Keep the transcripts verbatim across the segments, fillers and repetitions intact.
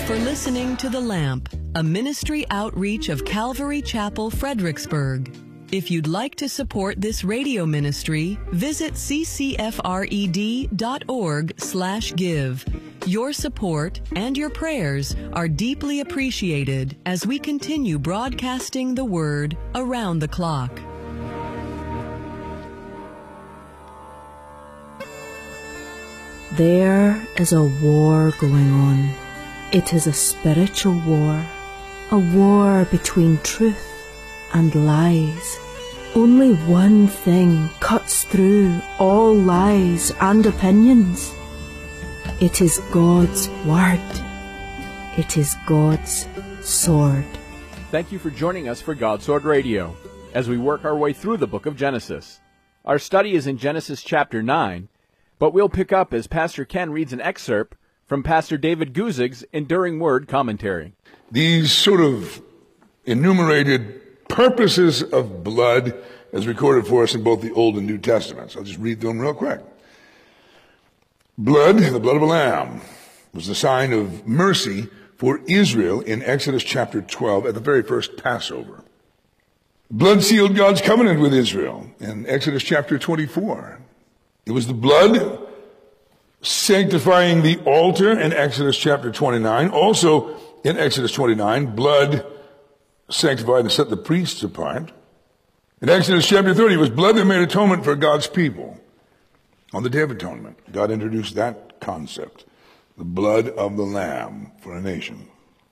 for listening to The Lamp, a ministry outreach of Calvary Chapel, Fredericksburg. If you'd like to support this radio ministry, visit c c f r e d dot org slash give. Your support and your prayers are deeply appreciated as we continue broadcasting the Word around the clock. There is a war going on. It is a spiritual war, a war between truth and lies. Only one thing cuts through all lies and opinions. It is God's Word. It is God's sword. Thank you for joining us for God's Sword Radio as we work our way through the book of Genesis. Our study is in Genesis chapter nine, but we'll pick up as Pastor Ken reads an excerpt from Pastor David Guzig's Enduring Word commentary. These sort of enumerated purposes of blood as recorded for us in both the Old and New Testaments. I'll just read them real quick. Blood, the blood of a lamb, was the sign of mercy for Israel in Exodus chapter twelve at the very first Passover. Blood sealed God's covenant with Israel in Exodus chapter twenty-four. It was the blood sanctifying the altar in Exodus chapter twenty-nine. Also in Exodus twenty-nine, blood sanctified and set the priests apart. In Exodus chapter thirty, it was blood that made atonement for God's people. On the Day of Atonement, God introduced that concept, the blood of the Lamb for a nation.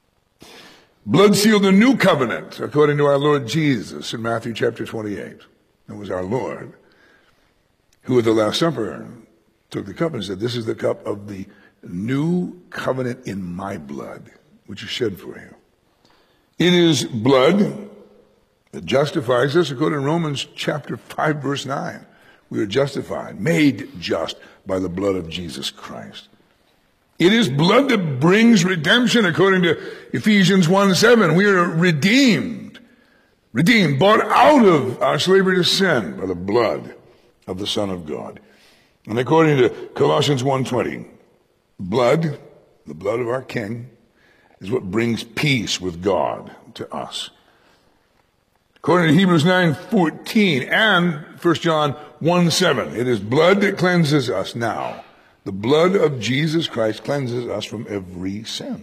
Blood sealed the new covenant, according to our Lord Jesus in Matthew chapter twenty-eight. It was our Lord who at the Last Supper took the cup and said, "This is the cup of the new covenant in my blood, which is shed for you." It is blood that justifies us, according to Romans chapter five, verse nine. We are justified, made just by the blood of Jesus Christ. It is blood that brings redemption, according to Ephesians one seven. We are redeemed, redeemed, bought out of our slavery to sin by the blood of the Son of God. And according to Colossians one twenty, blood, the blood of our King, is what brings peace with God to us. According to Hebrews nine fourteen and First John one seven, it is blood that cleanses us now. The blood of Jesus Christ cleanses us from every sin.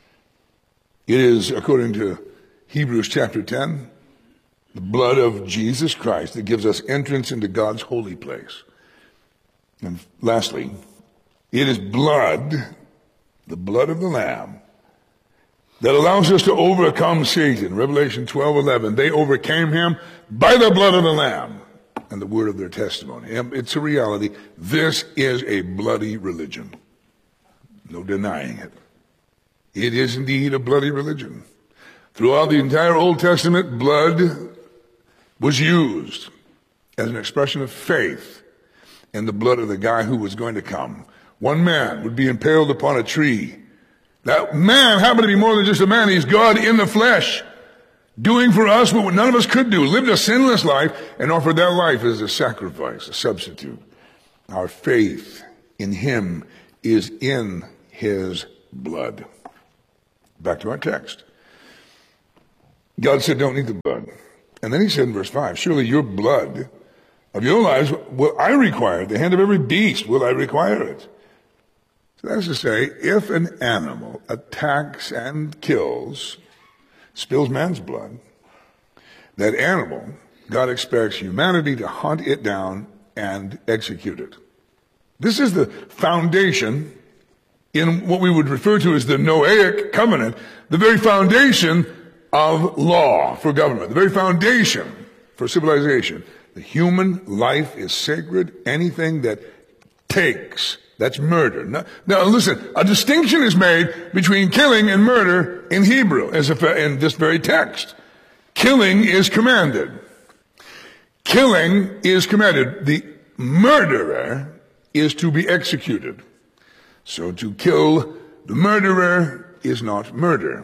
It is, according to Hebrews chapter ten, the blood of Jesus Christ that gives us entrance into God's holy place. And lastly, it is blood, the blood of the Lamb, that allows us to overcome Satan. Revelation twelve eleven, they overcame him by the blood of the Lamb and the word of their testimony. It's a reality. This is a bloody religion. No denying it. It is indeed a bloody religion. Throughout the entire Old Testament, blood was used as an expression of faith in the blood of the guy who was going to come. One man would be impaled upon a tree. That man happened to be more than just a man. He's God in the flesh, doing for us what none of us could do, lived a sinless life and offered that life as a sacrifice, a substitute. Our faith in him is in his blood. Back to our text. God said, don't need the blood. And then he said in verse five, surely your blood of your lives will I require. The hand of every beast will I require it. So that's to say, if an animal attacks and kills, spills man's blood, that animal, God expects humanity to hunt it down and execute it. This is the foundation in what we would refer to as the Noahic covenant, the very foundation of law for government, the very foundation for civilization. The human life is sacred. Anything that takes, that's murder. Now, now listen, a distinction is made between killing and murder in Hebrew, as if in this very text. Killing is commanded. Killing is commanded. The murderer is to be executed. So to kill the murderer is not murder.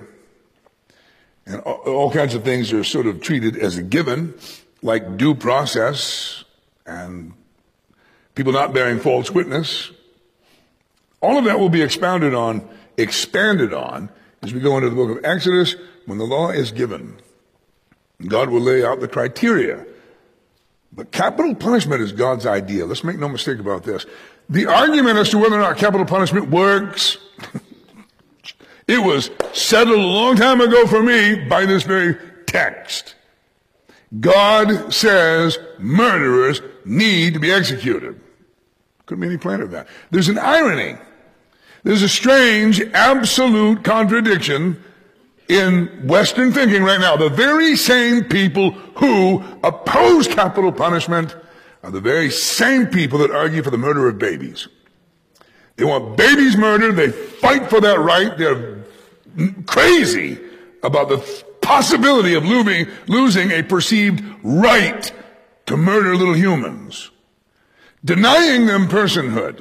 And all, all kinds of things are sort of treated as a given, like due process and people not bearing false witness. All of that will be expounded on, expanded on as we go into the book of Exodus, when the law is given, God will lay out the criteria. But capital punishment is God's idea. Let's make no mistake about this. The argument as to whether or not capital punishment works, it was settled a long time ago for me by this very text. God says murderers need to be executed. Couldn't be any plainer than that. There's an irony. There's a strange, absolute contradiction in Western thinking right now. The very same people who oppose capital punishment are the very same people that argue for the murder of babies. They want babies murdered. They fight for that right. They're crazy about the possibility of losing, losing a perceived right to murder little humans, denying them personhood.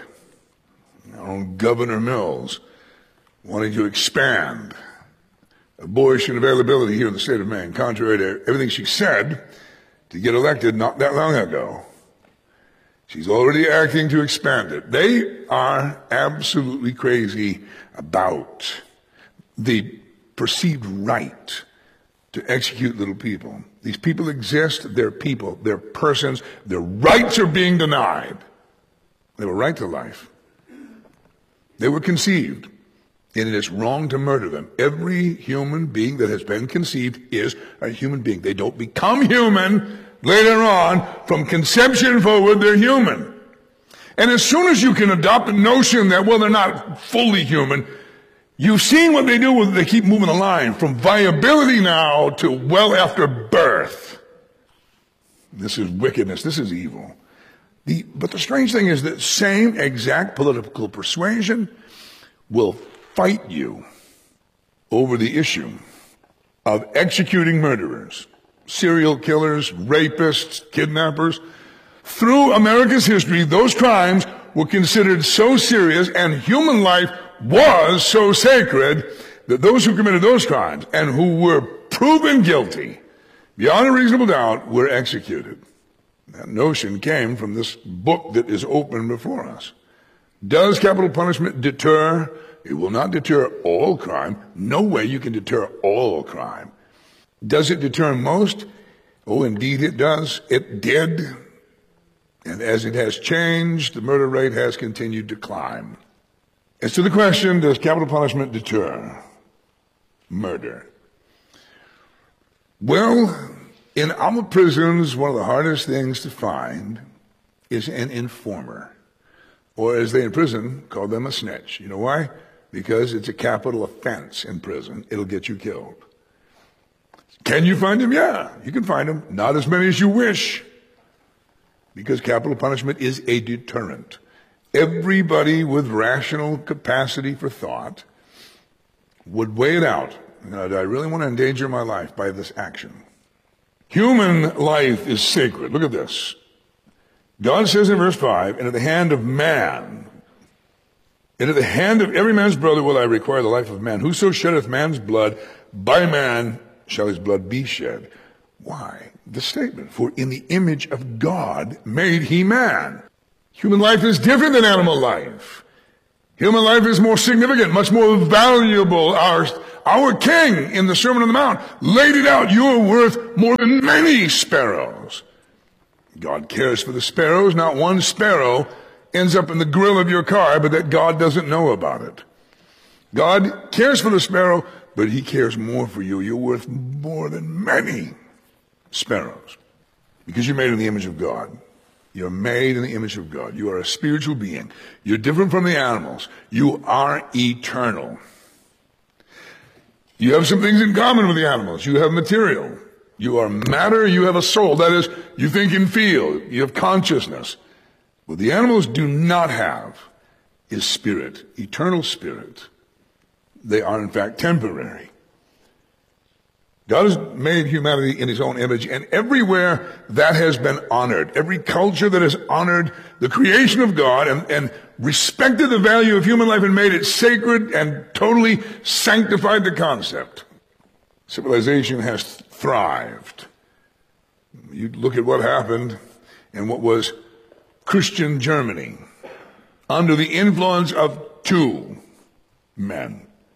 Governor Mills wanting to expand abortion availability here in the state of Maine, contrary to everything she said to get elected not that long ago. She's already acting to expand it. They are absolutely crazy about the perceived right to execute little people. These people exist, they're people, they're persons, their rights are being denied. They have a right to life. They were conceived, and it is wrong to murder them. Every human being that has been conceived is a human being. They don't become human later on. From conception forward, they're human. And as soon as you can adopt the notion that, well, they're not fully human, you've seen what they do with, they keep moving the line from viability now to well after birth. This is wickedness. This is evil. The, but the strange thing is that same exact political persuasion will fight you over the issue of executing murderers, serial killers, rapists, kidnappers. Through America's history, those crimes were considered so serious and human life was so sacred that those who committed those crimes and who were proven guilty beyond a reasonable doubt were executed. That notion came from this book that is open before us. Does capital punishment deter? It will not deter all crime. No way you can deter all crime. Does it deter most? Oh, indeed it does. It did. And as it has changed, the murder rate has continued to climb. As to the question, does capital punishment deter murder? Well, in our prisons, one of the hardest things to find is an informer, or as they in prison call them a snitch. You know why? Because it's a capital offense in prison. It'll get you killed. Can you find them? Yeah, you can find them. Not as many as you wish, because capital punishment is a deterrent. Everybody with rational capacity for thought would weigh it out. Now, do I really want to endanger my life by this action? Human life is sacred. Look at this. God says in verse five, and at the hand of man, and at the hand of every man's brother will I require the life of man. Whoso sheddeth man's blood, by man shall his blood be shed. Why? The statement, for in the image of God made he man. Human life is different than animal life. Human life is more significant, much more valuable. Our, our King in the Sermon on the Mount laid it out. You are worth more than many sparrows. God cares for the sparrows. Not one sparrow ends up in the grill of your car, but that God doesn't know about it. God cares for the sparrow, but he cares more for you. You're worth more than many sparrows because you're made in the image of God. You're made in the image of God. You are a spiritual being. You're different from the animals. You are eternal. You have some things in common with the animals. You have material. You are matter. You have a soul. That is, you think and feel. You have consciousness. What the animals do not have is spirit, eternal spirit. They are, in fact, temporary. God has made humanity in his own image, and everywhere that has been honored, every culture that has honored the creation of God and, and respected the value of human life and made it sacred and totally sanctified the concept, civilization has thrived. You look at what happened in what was Christian Germany under the influence of two men,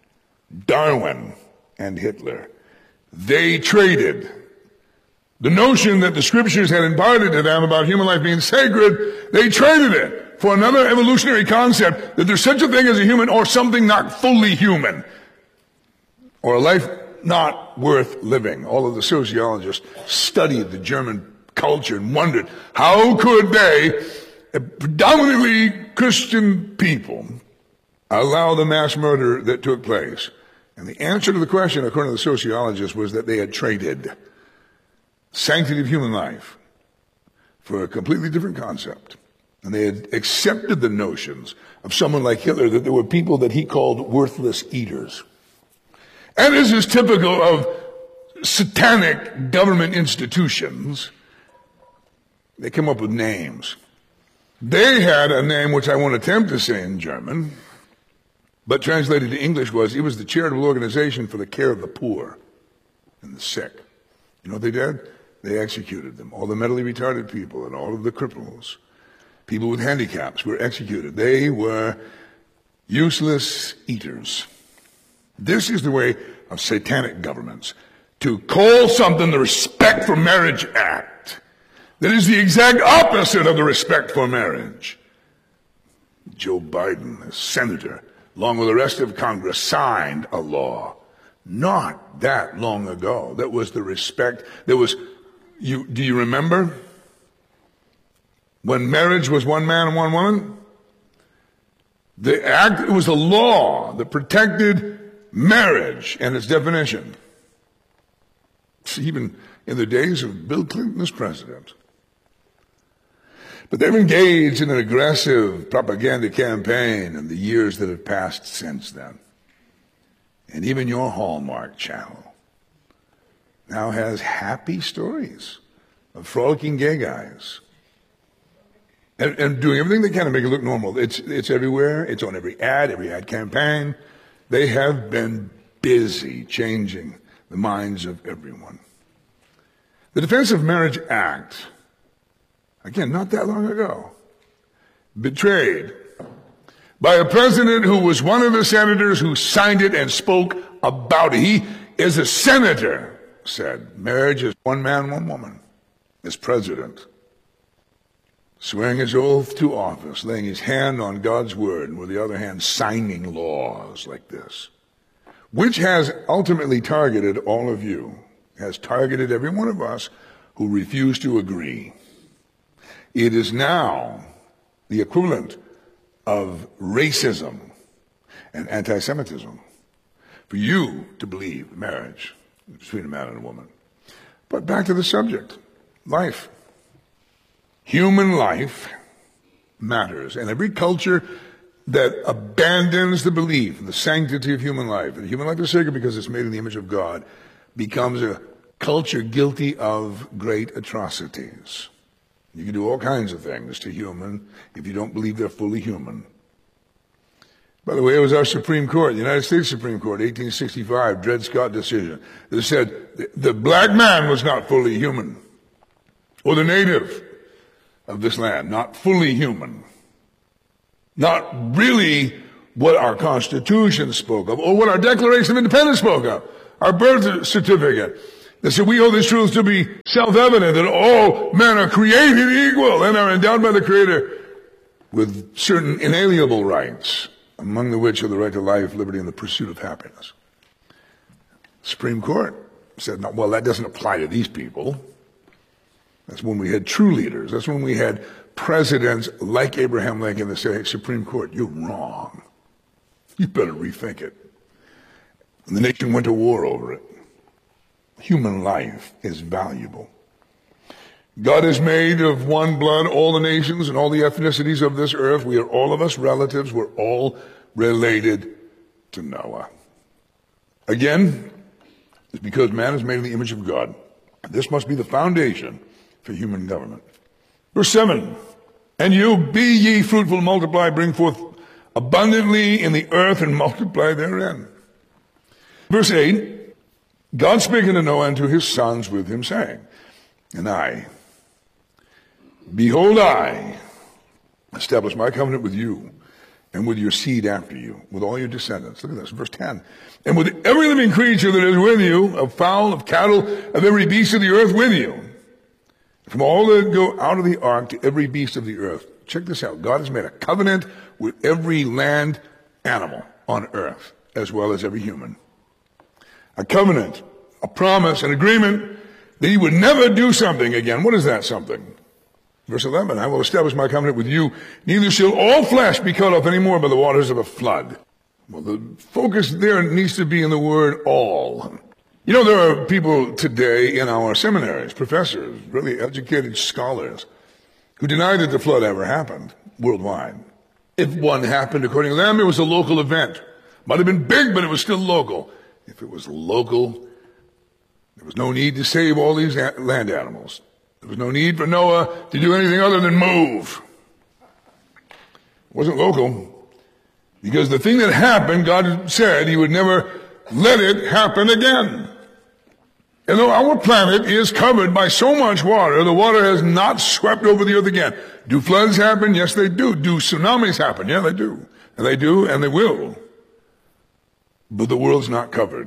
Darwin and Hitler. They traded the notion that the scriptures had imparted to them about human life being sacred. They traded it for another evolutionary concept that there's such a thing as a human or something not fully human, or a life not worth living. All of the sociologists studied the German culture and wondered how could they, predominantly Christian people, allow the mass murder that took place. And the answer to the question, according to the sociologists, was that they had traded sanctity of human life for a completely different concept. And they had accepted the notions of someone like Hitler, that there were people that he called worthless eaters. And this is typical of satanic government institutions. They come up with names. They had a name which I won't attempt to say in German, but translated to English was, it was the charitable organization for the care of the poor and the sick. You know what they did? They executed them. All the mentally retarded people and all of the cripples, people with handicaps, were executed. They were useless eaters. This is the way of satanic governments, to call something the Respect for Marriage Act that is the exact opposite of the respect for marriage. Joe Biden, a senator, along with the rest of Congress, signed a law not that long ago that was the respect. There was, you, do you remember when marriage was one man and one woman? The act, it was a law that protected marriage and its definition. Even in the days of Bill Clinton as president. But they've engaged in an aggressive propaganda campaign in the years that have passed since then. And even your Hallmark Channel now has happy stories of frolicking gay guys. And, and doing everything they can to make it look normal. It's, it's everywhere. It's on every ad, every ad campaign. They have been busy changing the minds of everyone. The Defense of Marriage Act, again, not that long ago, betrayed by a president who was one of the senators who signed it and spoke about it. He, as a senator, said, marriage is one man, one woman. As president, swearing his oath to office, laying his hand on God's word, and with the other hand signing laws like this, which has ultimately targeted all of you, has targeted every one of us who refuse to agree. It is now the equivalent of racism and anti-Semitism for you to believe marriage between a man and a woman. But back to the subject, life. Human life matters, and every culture that abandons the belief in the sanctity of human life, that human life is sacred because it's made in the image of God, becomes a culture guilty of great atrocities. You can do all kinds of things to human if you don't believe they're fully human. By the way, it was our Supreme Court, the United States Supreme Court, eighteen sixty-five, Dred Scott decision, that said the black man was not fully human, or the native of this land, not fully human, not really what our Constitution spoke of, or what our Declaration of Independence spoke of, our birth certificate. They said we hold these truths to be self-evident, that all men are created equal and are endowed by the Creator with certain inalienable rights, among the which are the right to life, liberty, and the pursuit of happiness. Supreme Court said, no, well, that doesn't apply to these people. That's when we had true leaders. That's when we had presidents like Abraham Lincoln that say, hey, Supreme Court, you're wrong. You better rethink it. And the nation went to war over it. Human life is valuable. God has made of one blood all the nations and all the ethnicities of this earth. We are all of us relatives. We're all related to Noah. Again, it's because man is made in the image of God. This must be the foundation for human government. Verse seven, and you be ye fruitful, multiply, bring forth abundantly in the earth and multiply therein. Verse eight, God spake unto Noah and to his sons with him, saying, and I, behold, I establish my covenant with you and with your seed after you, with all your descendants. Look at this, verse ten. And with every living creature that is with you, of fowl, of cattle, of every beast of the earth with you. From all that go out of the ark to every beast of the earth. Check this out. God has made a covenant with every land animal on earth, as well as every human. A covenant, a promise, an agreement that he would never do something again. What is that something? Verse eleven, I will establish my covenant with you. Neither shall all flesh be cut off any more by the waters of a flood. Well, the focus there needs to be in the word all. You know, there are people today in our seminaries, professors, really educated scholars, who deny that the flood ever happened worldwide. If one happened, according to them, it was a local event. Might have been big, but it was still local. If it was local, there was no need to save all these land animals. There was no need for Noah to do anything other than move. It wasn't local. Because the thing that happened, God said he would never let it happen again. And though our planet is covered by so much water, the water has not swept over the earth again. Do floods happen? Yes, they do. Do tsunamis happen? Yeah, they do. And they do, and they will. But the world's not covered.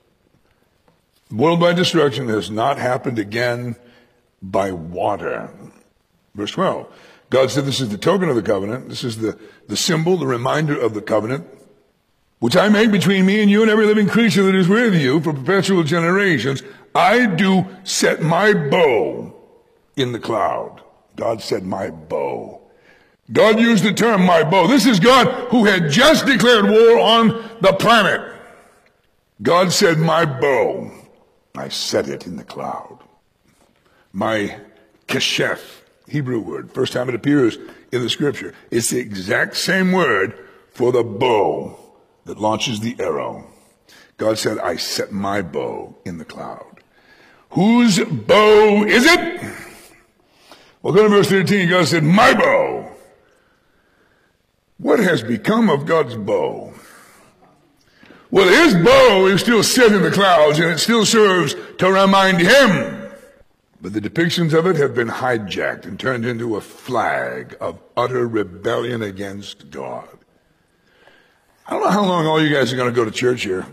Worldwide destruction has not happened again by water. Verse twelve. God said this is the token of the covenant. This is the, the symbol, the reminder of the covenant, which I make between me and you and every living creature that is with you for perpetual generations. I do set my bow in the cloud. God said my bow. God used the term my bow. This is God who had just declared war on the planet. God said my bow. I set it in the cloud. My keshef, Hebrew word, first time it appears in the scripture. It's the exact same word for the bow that launches the arrow. God said, I set my bow in the cloud. Whose bow is it? Well, go to verse thirteen. God said, my bow. What has become of God's bow? Well, his bow is still set in the clouds, and it still serves to remind him. But the depictions of it have been hijacked and turned into a flag of utter rebellion against God. I don't know how long all you guys are going to go to church here,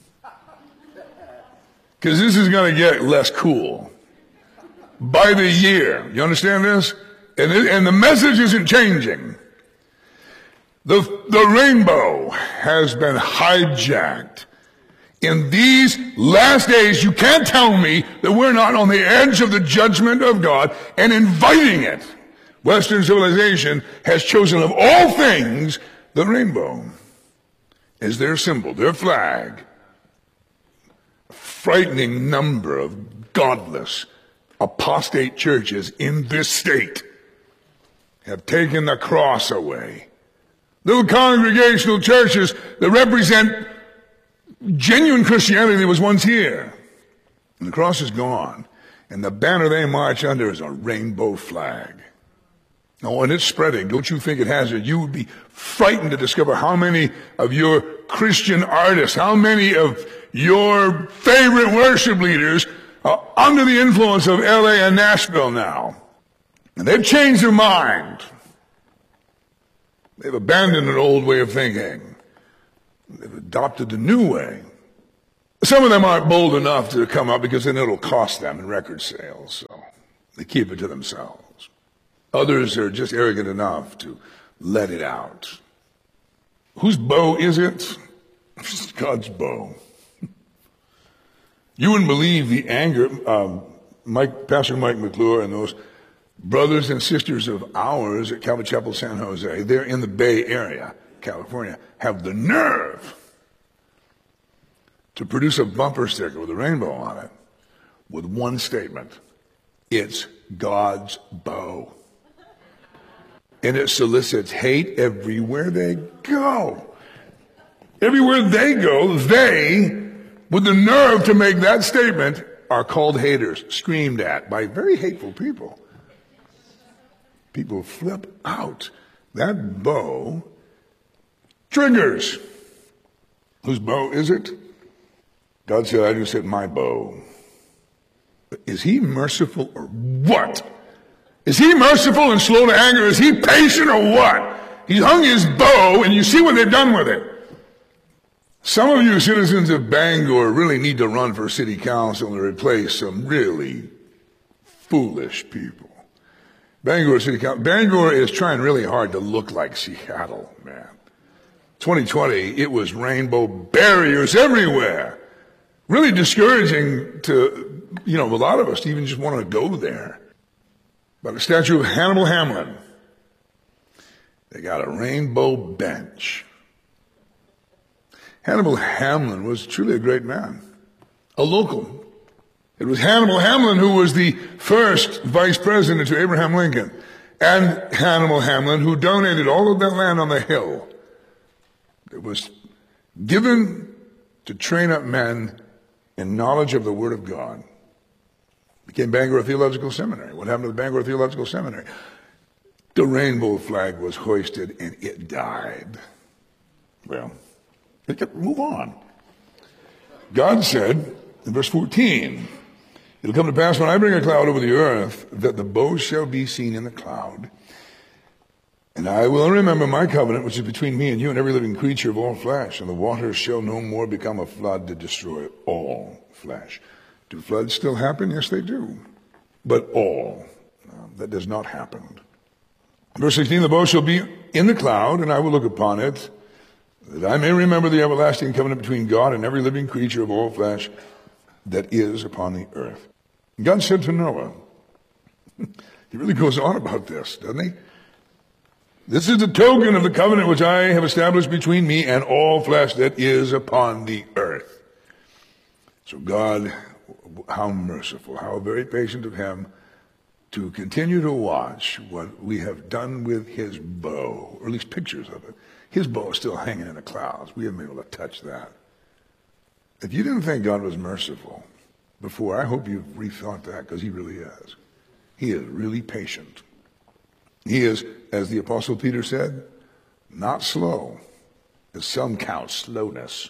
because this is going to get less cool by the year. You understand this? And, it, and the message isn't changing. The, the rainbow has been hijacked. In these last days, you can't tell me that we're not on the edge of the judgment of God and inviting it. Western civilization has chosen of all things the rainbow as their symbol, their flag. A frightening number of godless, apostate churches in this state have taken the cross away. Little congregational churches that represent genuine Christianity that was once here. And the cross is gone. And the banner they march under is a rainbow flag. Oh, and it's spreading. Don't you think it has it? You would be frightened to discover how many of your Christian artists, how many of your favorite worship leaders are under the influence of L A and Nashville now. And they've changed their mind. They've abandoned an old way of thinking. They've adopted a new way. Some of them aren't bold enough to come up because then it'll cost them in record sales, so they keep it to themselves. Others are just arrogant enough to let it out. Whose bow is it? It's God's bow. You wouldn't believe the anger. Um, Mike, Pastor Mike McClure and those brothers and sisters of ours at Calvary Chapel San Jose, they're in the Bay Area, California, have the nerve to produce a bumper sticker with a rainbow on it with one statement. It's God's bow. And it solicits hate everywhere they go. Everywhere they go, they, with the nerve to make that statement, are called haters, screamed at by very hateful people. People flip out. That bow triggers. Whose bow is it? God said, I just said my bow. Is he merciful or what? Is he merciful and slow to anger? Is he patient or what? He's hung his bow, and you see what they've done with it. Some of you citizens of Bangor really need to run for city council and replace some really foolish people. Bangor City Council. Bangor is trying really hard to look like Seattle, man. twenty twenty, it was rainbow barriers everywhere. Really discouraging to, you know, a lot of us to even just want to go there. But a statue of Hannibal Hamlin. They got a rainbow bench. Hannibal Hamlin was truly a great man, a local. It was Hannibal Hamlin who was the first vice president to Abraham Lincoln, and Hannibal Hamlin who donated all of that land on the hill. It was given to train up men in knowledge of the Word of God. It became Bangor Theological Seminary. What happened to the Bangor Theological Seminary? The rainbow flag was hoisted and it died. Well, it could move on. God said in verse fourteen, it'll come to pass when I bring a cloud over the earth that the bow shall be seen in the cloud. And I will remember my covenant, which is between me and you and every living creature of all flesh, and the waters shall no more become a flood to destroy all flesh. Do floods still happen? Yes, they do. But all. No, that does not happen. Verse sixteen, the bow shall be in the cloud, and I will look upon it, that I may remember the everlasting covenant between God and every living creature of all flesh that is upon the earth. God said to Noah, he really goes on about this, doesn't he? This is the token of the covenant which I have established between me and all flesh that is upon the earth. So God, how merciful, how very patient of him to continue to watch what we have done with his bow, or at least pictures of it. His bow is still hanging in the clouds. We haven't been able to touch that. If you didn't think God was merciful before, I hope you've rethought that, because he really is. He is really patient. He is, as the Apostle Peter said, not slow, as some count slowness.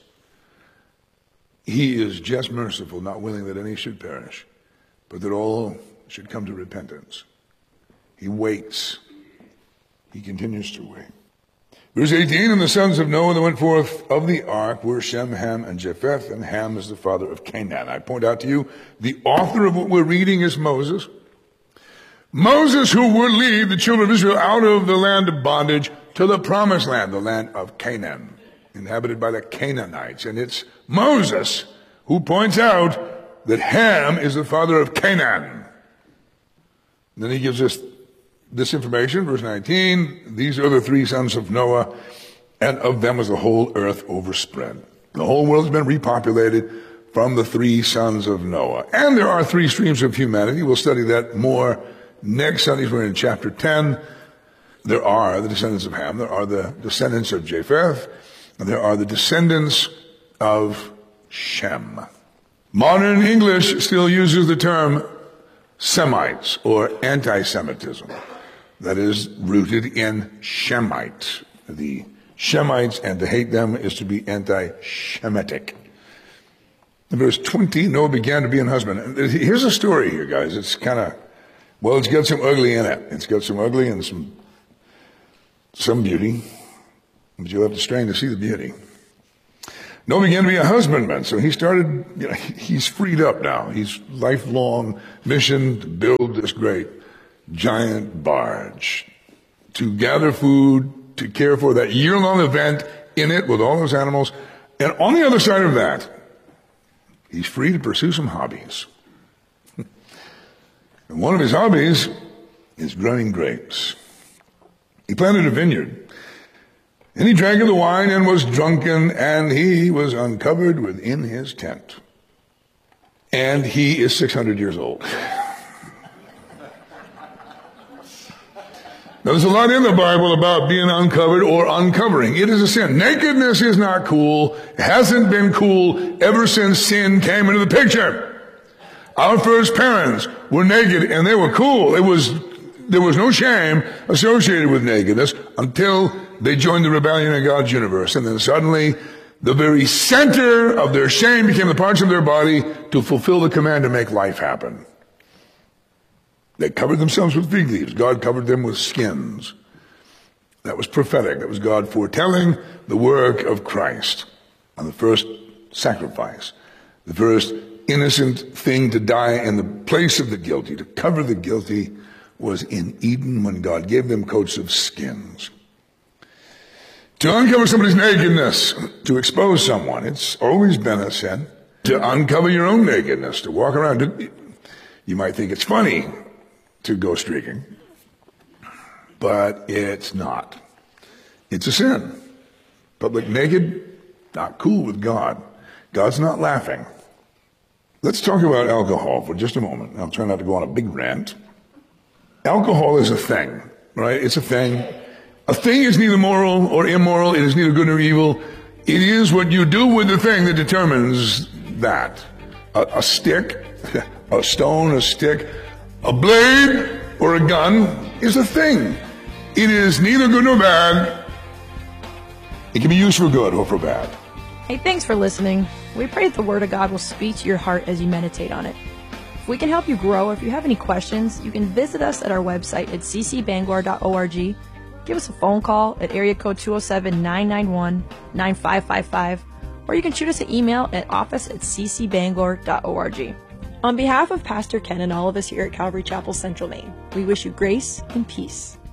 He is just merciful, not willing that any should perish, but that all should come to repentance. He waits. He continues to wait. Verse eighteen, and the sons of Noah that went forth of the ark were Shem, Ham, and Japheth, and Ham is the father of Canaan. I point out to you, the author of what we're reading is Moses. Moses, who will lead the children of Israel out of the land of bondage to the promised land, the land of Canaan, inhabited by the Canaanites. And it's Moses who points out that Ham is the father of Canaan. And then he gives us this information, verse nineteen, these are the three sons of Noah, and of them was the whole earth overspread. The whole world has been repopulated from the three sons of Noah. And there are three streams of humanity. We'll study that more next Sunday. We're in chapter ten. There are the descendants of Ham, there are the descendants of Japheth, and there are the descendants of Shem. Modern English still uses the term Semites or anti-Semitism. That is rooted in Shemite. The Shemites, and to hate them is to be anti-Shemitic. In verse twenty, Noah began to be an husband. Here's a story here, guys. It's kind of, well, it's got some ugly in it. It's got some ugly and some some beauty, but you'll have to strain to see the beauty. Noah began to be a husbandman, so he started, you know, he's freed up now. He's lifelong mission to build this great giant barge, to gather food, to care for that year-long event in it with all those animals. And on the other side of that, he's free to pursue some hobbies. And one of his hobbies is growing grapes. He planted a vineyard. And he drank of the wine and was drunken, and he was uncovered within his tent. And he is six hundred years old. Now, there's a lot in the Bible about being uncovered or uncovering. It is a sin. Nakedness is not cool. It hasn't been cool ever since sin came into the picture. Our first parents were naked, and they were cool. It was, there was no shame associated with nakedness until they joined the rebellion in God's universe. And then suddenly, the very center of their shame became the parts of their body to fulfill the command to make life happen. They covered themselves with fig leaves. God covered them with skins. That was prophetic. That was God foretelling the work of Christ on the first sacrifice, the first innocent thing to die in the place of the guilty, to cover the guilty, was in Eden when God gave them coats of skins. To uncover somebody's nakedness, to expose someone, it's always been a sin. To uncover your own nakedness, to walk around. You might think it's funny to go streaking, but it's not. It's a sin. Public naked, not cool with God. God's not laughing. Let's talk about alcohol for just a moment. I'll try not to go on a big rant. Alcohol is a thing, right? It's a thing. A thing is neither moral or immoral. It is neither good nor evil. It is what you do with the thing that determines that. A, a stick, a stone, a stick, a blade, or a gun is a thing. It is neither good nor bad. It can be used for good or for bad. Hey, thanks for listening. We pray that the Word of God will speak to your heart as you meditate on it. If we can help you grow, or if you have any questions, you can visit us at our website at c c bangor dot org. Give us a phone call at area code two oh seven, nine nine one, nine five five five, or you can shoot us an email at office at c c bangor dot org. On behalf of Pastor Ken and all of us here at Calvary Chapel Central Maine, we wish you grace and peace.